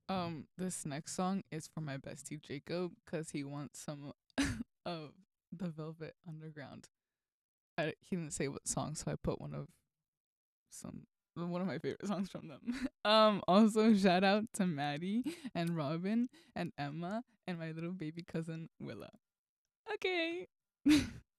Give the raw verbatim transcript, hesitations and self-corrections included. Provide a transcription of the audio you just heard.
Um, this next song is for my bestie Jacob because he wants some of the Velvet Underground. I, he didn't say what song, so I put one of some one of my favorite songs from them. Um, also shout out to Maddie and Robin and Emma and my little baby cousin Willa. Okay.